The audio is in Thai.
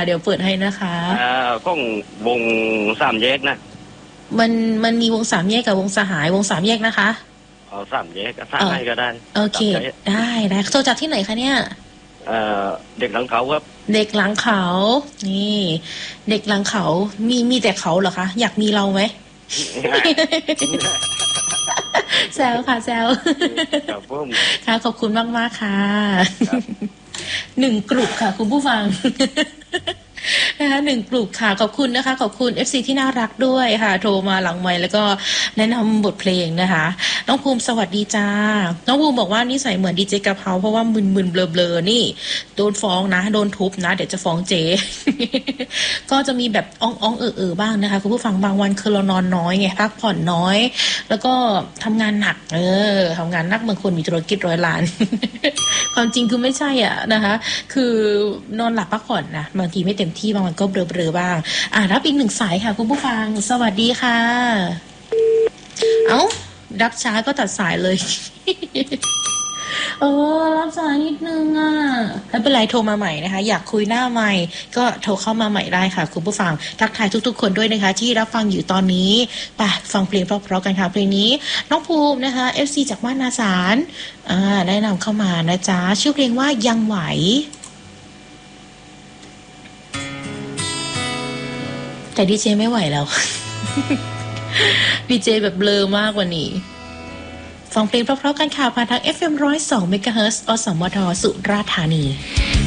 เดี๋ยวเปิดให้นะคะก้องวงสามแยกนะมันมีวงสามแยกกับวงสหายวงสามแยกนะคะสามแยกสร้างให้ก็ได้โอเคได้โทรจากที่ไหนคะเนี่ยเด็กหลังเขาครับเด็กหลังเขานี่เด็กหลังเขามีแต่เขาเหรอคะอยากมีเราไหมแซวค่ะแซวค่ะขอบคุณมากๆค่ะ1 กลุ่มค่ะคุณผู้ฟังนะคะ1 กลุ่มค่ะขอบคุณนะคะขอบคุณ FC ที่น่ารักด้วยค่ะโทรมาหลังไมค์แล้วก็แนะนำบทเพลงนะคะน้องภูมิสวัสดีจ้าน้องภูมิบอกว่านิสัยเหมือนดีเจกะเพราเพราะว่ามึนๆเบลอๆนี่โดนฟ้องนะโดนทุบนะเดี๋ยวจะฟ้องเจ ก็จะมีแบบอ้องบ้างนะคะคุณผู้ฟังบางวันคือเรานอนน้อยไงพักผ่อนน้อยแล้วก็ทำงานหนักทำงานหนักบางคนมีธุรกิจ100 ล้าน ความจริงคือไม่ใช่อ่ะนะคะคือนอนหลับพักผ่อนนะบางทีไม่เต็มที่บางวันก็เบลอๆบ้างรับอีก1 สายค่ะคุณผู้ฟังสวัสดีค่ะรับช้าก็ตัดสายเลยรับสายนิดนึงไม่เป็นไรโทรมาใหม่นะคะอยากคุยหน้าใหม่ก็โทรเข้ามาใหม่ได้ค่ะคุณผู้ฟังทักทายทุกๆคนด้วยนะคะที่รับฟังอยู่ตอนนี้ไปฟังเพลงเพราะๆกันค่ะเพลงนี้น้องภูมินะคะ FC จากบ้านนาสารแนะนำเข้ามานะจ๊ะชื่อเพลงว่ายังไหวแต่ดีเจไม่ไหวแล้วดีเจแบบเบลอมากกว่านี้ฟังเพลงเพราะๆกันค่ะผ่านทาง FM 102 MHz อสมทสุราษฎร์ธานี